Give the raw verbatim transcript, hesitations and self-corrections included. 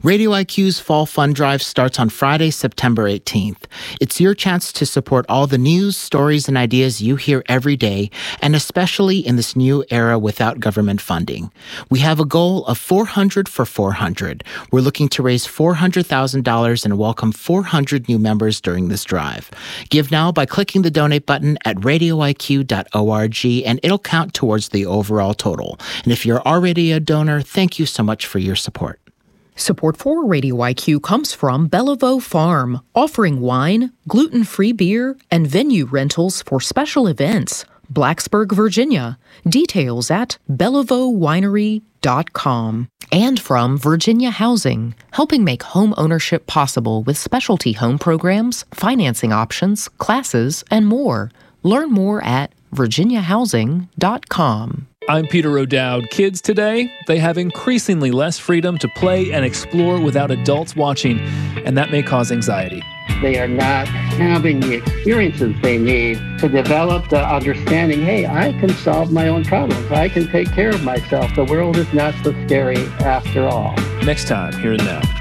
Radio I Q's Fall Fund Drive starts on Friday, September eighteenth. It's your chance to support all the news, stories, and ideas you hear every day, and especially in this new era without government funding. We have a goal of four hundred for four hundred. We're looking to raise four hundred thousand dollars and welcome four hundred new members during this drive. Give now by clicking the donate button at radio I Q dot org, and it'll count towards the overall total. And if you're already a donor, thank you so much for your support. Support for Radio I Q comes from Bellevaux Farm, offering wine, gluten-free beer, and venue rentals for special events. Blacksburg, Virginia. Details at bellevaux winery dot com. And from Virginia Housing, helping make home ownership possible with specialty home programs, financing options, classes, and more. Learn more at virginia housing dot com. I'm Peter O'Dowd. Kids today, they have increasingly less freedom to play and explore without adults watching, and that may cause anxiety. They are not having the experiences they need to develop the understanding, hey, I can solve my own problems. I can take care of myself. The world is not so scary after all. Next time, here and now.